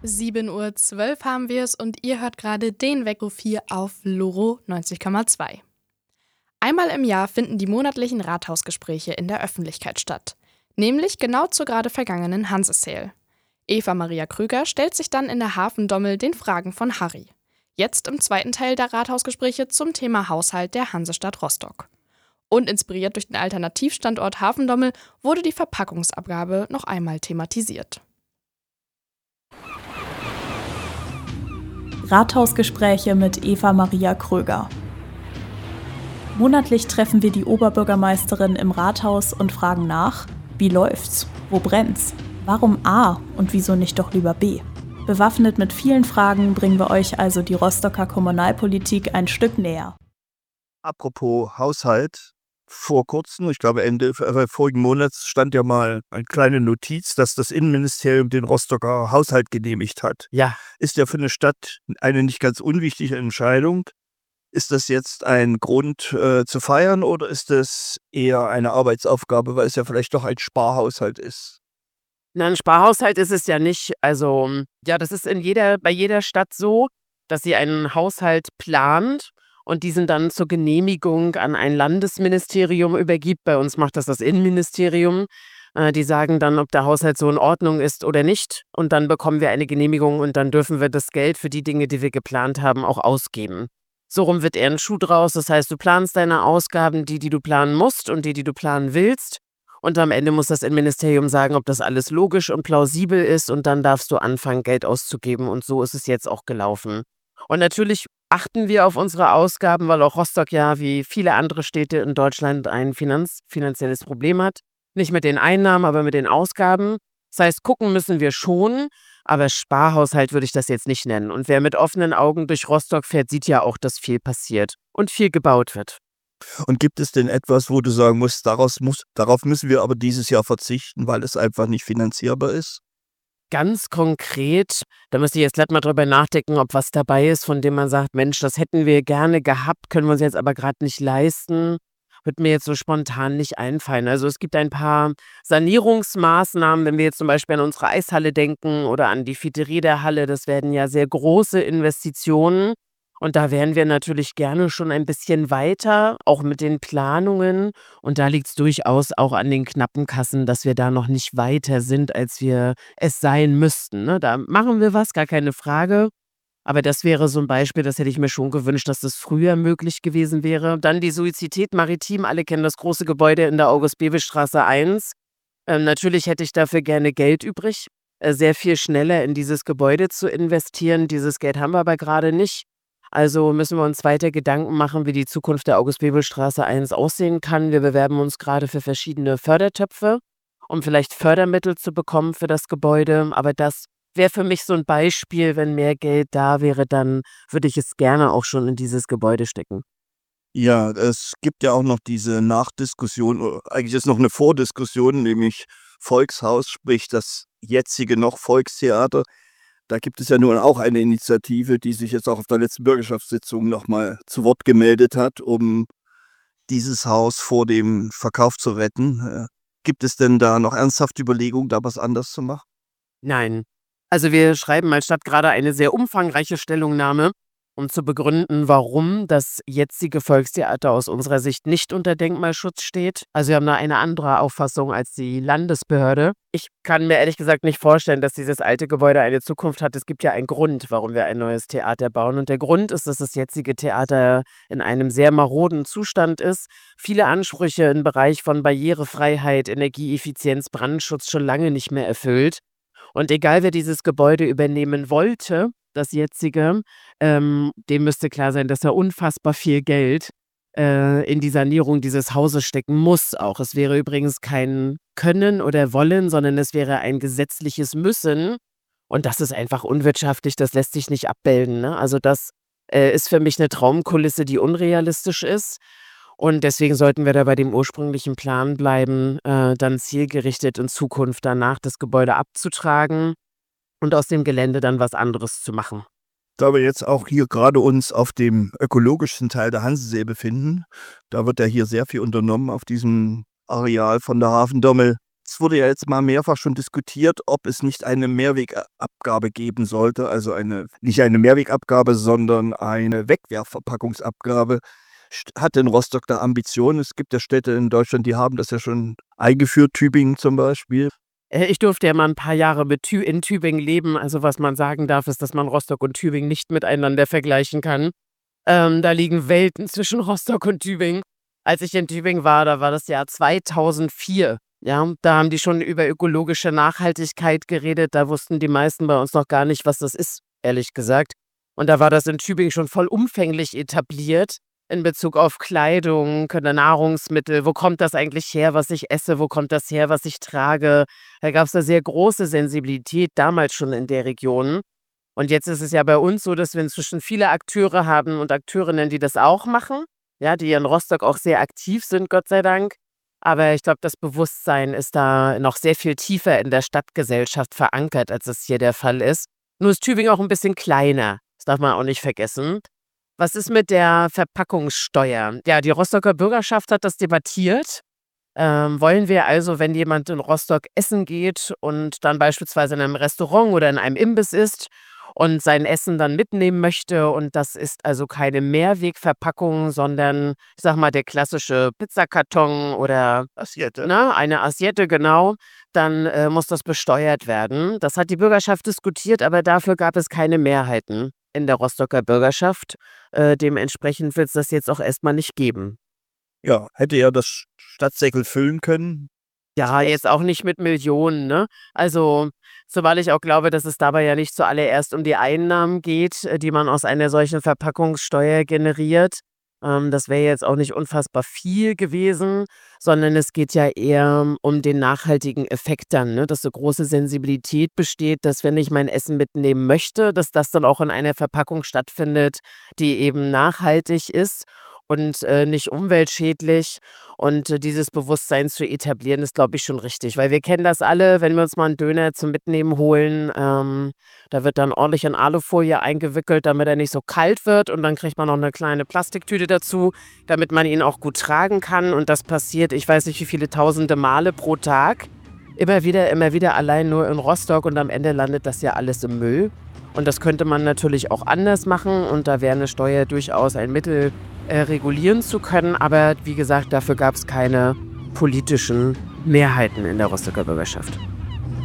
7:12 Uhr haben wir es und ihr hört gerade den Weckruf hier auf Loro 90,2. Einmal im Jahr finden die monatlichen Rathausgespräche in der Öffentlichkeit statt. Nämlich genau zur gerade vergangenen Hanse-Sale. Eva Maria Krüger stellt sich dann in der Hafendommel den Fragen von Harry. Jetzt im zweiten Teil der Rathausgespräche zum Thema Haushalt der Hansestadt Rostock. Und inspiriert durch den Alternativstandort Hafendommel wurde die Verpackungsabgabe noch einmal thematisiert. Rathausgespräche mit Eva Maria Kröger. Monatlich treffen wir die Oberbürgermeisterin im Rathaus und fragen nach: Wie läuft's? Wo brennt's? Warum A und wieso nicht doch lieber B? Bewaffnet mit vielen Fragen bringen wir euch also die Rostocker Kommunalpolitik ein Stück näher. Apropos Haushalt, vor kurzem, ich glaube Ende vorigen Monats, stand ja mal eine kleine Notiz, dass das Innenministerium den Rostocker Haushalt genehmigt hat. Ja, Ist ja für eine Stadt eine nicht ganz unwichtige Entscheidung. Ist das jetzt ein Grund zu feiern oder ist das eher eine Arbeitsaufgabe, weil es ja vielleicht doch ein Sparhaushalt ist? ein Sparhaushalt ist es ja nicht. Also, ja, das ist bei jeder Stadt so, dass sie einen Haushalt plant und diesen dann zur Genehmigung an ein Landesministerium übergibt. Bei uns macht das Innenministerium. Die sagen dann, ob der Haushalt so in Ordnung ist oder nicht. Und dann bekommen wir eine Genehmigung und dann dürfen wir das Geld für die Dinge, die wir geplant haben, auch ausgeben. So rum wird eher ein Schuh draus. Das heißt, du planst deine Ausgaben, die du planen musst und die du planen willst. Und am Ende muss das Innenministerium sagen, ob das alles logisch und plausibel ist. Und dann darfst du anfangen, Geld auszugeben. Und so ist es jetzt auch gelaufen. Und natürlich achten wir auf unsere Ausgaben, weil auch Rostock ja wie viele andere Städte in Deutschland ein finanzielles Problem hat. Nicht mit den Einnahmen, aber mit den Ausgaben. Das heißt, gucken müssen wir schon, aber Sparhaushalt würde ich das jetzt nicht nennen. Und wer mit offenen Augen durch Rostock fährt, sieht ja auch, dass viel passiert und viel gebaut wird. Und gibt es denn etwas, wo du sagen musst, darauf müssen wir aber dieses Jahr verzichten, weil es einfach nicht finanzierbar ist? Ganz konkret, da müsste ich jetzt glatt mal drüber nachdenken, ob was dabei ist, von dem man sagt, Mensch, das hätten wir gerne gehabt, können wir uns jetzt aber gerade nicht leisten. Wird mir jetzt so spontan nicht einfallen. Also es gibt ein paar Sanierungsmaßnahmen, wenn wir jetzt zum Beispiel an unsere Eishalle denken oder an die Fiete-Räder-Halle, das werden ja sehr große Investitionen. Und da wären wir natürlich gerne schon ein bisschen weiter, auch mit den Planungen. Und da liegt es durchaus auch an den knappen Kassen, dass wir da noch nicht weiter sind, als wir es sein müssten. Ne? Da machen wir was, gar keine Frage. Aber das wäre so ein Beispiel, das hätte ich mir schon gewünscht, dass das früher möglich gewesen wäre. Dann die Suizität Maritim, alle kennen das große Gebäude in der August-Bebel-Straße 1. Natürlich hätte ich dafür gerne Geld übrig, sehr viel schneller in dieses Gebäude zu investieren. Dieses Geld haben wir aber gerade nicht. Also müssen wir uns weiter Gedanken machen, wie die Zukunft der August-Bebel-Straße 1 aussehen kann. Wir bewerben uns gerade für verschiedene Fördertöpfe, um vielleicht Fördermittel zu bekommen für das Gebäude. Aber das wäre für mich so ein Beispiel, wenn mehr Geld da wäre, dann würde ich es gerne auch schon in dieses Gebäude stecken. Ja, es gibt ja auch noch diese Nachdiskussion, oder eigentlich ist noch eine Vordiskussion, nämlich Volkshaus, sprich das jetzige noch Volkstheater. Da gibt es ja nun auch eine Initiative, die sich jetzt auch auf der letzten Bürgerschaftssitzung nochmal zu Wort gemeldet hat, um dieses Haus vor dem Verkauf zu retten. Gibt es denn da noch ernsthafte Überlegungen, da was anders zu machen? Nein. Also wir schreiben als Stadt gerade eine sehr umfangreiche Stellungnahme, um zu begründen, warum das jetzige Volkstheater aus unserer Sicht nicht unter Denkmalschutz steht. Also wir haben da eine andere Auffassung als die Landesbehörde. Ich kann mir ehrlich gesagt nicht vorstellen, dass dieses alte Gebäude eine Zukunft hat. Es gibt ja einen Grund, warum wir ein neues Theater bauen. Und der Grund ist, dass das jetzige Theater in einem sehr maroden Zustand ist. Viele Ansprüche im Bereich von Barrierefreiheit, Energieeffizienz, Brandschutz schon lange nicht mehr erfüllt. Und egal, wer dieses Gebäude übernehmen wollte, das jetzige, dem müsste klar sein, dass er unfassbar viel Geld in die Sanierung dieses Hauses stecken muss auch. Es wäre übrigens kein Können oder Wollen, sondern es wäre ein gesetzliches Müssen. Und das ist einfach unwirtschaftlich, das lässt sich nicht abbilden. Ne? Also das ist für mich eine Traumkulisse, die unrealistisch ist. Und deswegen sollten wir da bei dem ursprünglichen Plan bleiben, dann zielgerichtet in Zukunft danach das Gebäude abzutragen und aus dem Gelände dann was anderes zu machen. Da wir jetzt auch hier gerade uns auf dem ökologischen Teil der Hansesee befinden, da wird ja hier sehr viel unternommen auf diesem Areal von der Hafendommel. Es wurde ja jetzt mal mehrfach schon diskutiert, ob es nicht eine Mehrwegabgabe geben sollte. Also nicht eine Mehrwegabgabe, sondern eine Wegwerfverpackungsabgabe. Hat denn Rostock da Ambitionen? Es gibt ja Städte in Deutschland, die haben das ja schon eingeführt, Tübingen zum Beispiel. Ich durfte ja mal ein paar Jahre in Tübingen leben. Also was man sagen darf, ist, dass man Rostock und Tübingen nicht miteinander vergleichen kann. Da liegen Welten zwischen Rostock und Tübingen. Als ich in Tübingen war, da war das Jahr 2004. Ja, da haben die schon über ökologische Nachhaltigkeit geredet. Da wussten die meisten bei uns noch gar nicht, was das ist, ehrlich gesagt. Und da war das in Tübingen schon vollumfänglich etabliert in Bezug auf Kleidung oder Nahrungsmittel. Wo kommt das eigentlich her, was ich esse? Wo kommt das her, was ich trage? Da gab es eine sehr große Sensibilität damals schon in der Region. Und jetzt ist es ja bei uns so, dass wir inzwischen viele Akteure haben und Akteurinnen, die das auch machen. Ja, die in Rostock auch sehr aktiv sind, Gott sei Dank. Aber ich glaube, das Bewusstsein ist da noch sehr viel tiefer in der Stadtgesellschaft verankert, als es hier der Fall ist. Nur ist Tübingen auch ein bisschen kleiner. Das darf man auch nicht vergessen. Was ist mit der Verpackungssteuer? Ja, die Rostocker Bürgerschaft hat das debattiert. Wollen wir also, wenn jemand in Rostock essen geht und dann beispielsweise in einem Restaurant oder in einem Imbiss isst und sein Essen dann mitnehmen möchte und das ist also keine Mehrwegverpackung, sondern, ich sag mal, der klassische Pizzakarton oder Assiette. eine Assiette, genau, dann muss das besteuert werden. Das hat die Bürgerschaft diskutiert, aber dafür gab es keine Mehrheiten in der Rostocker Bürgerschaft. Dementsprechend wird es das jetzt auch erstmal nicht geben. Ja, hätte ja das Stadtsäckel füllen können. Ja, jetzt auch nicht mit Millionen, ne? Also, zumal ich auch glaube, dass es dabei ja nicht zuallererst um die Einnahmen geht, die man aus einer solchen Verpackungssteuer generiert. Das wäre jetzt auch nicht unfassbar viel gewesen, sondern es geht ja eher um den nachhaltigen Effekt dann, ne? Dass so große Sensibilität besteht, dass wenn ich mein Essen mitnehmen möchte, dass das dann auch in einer Verpackung stattfindet, die eben nachhaltig ist und nicht umweltschädlich. Und dieses Bewusstsein zu etablieren, ist, glaube ich, schon richtig. Weil wir kennen das alle, wenn wir uns mal einen Döner zum Mitnehmen holen, da wird dann ordentlich in Alufolie eingewickelt, damit er nicht so kalt wird. Und dann kriegt man noch eine kleine Plastiktüte dazu, damit man ihn auch gut tragen kann. Und das passiert, ich weiß nicht wie viele tausende Male pro Tag. Immer wieder, allein nur in Rostock. Und am Ende landet das ja alles im Müll. Und das könnte man natürlich auch anders machen. Und da wäre eine Steuer durchaus ein Mittel, regulieren zu können. Aber wie gesagt, dafür gab es keine politischen Mehrheiten in der Rostocker Bürgerschaft.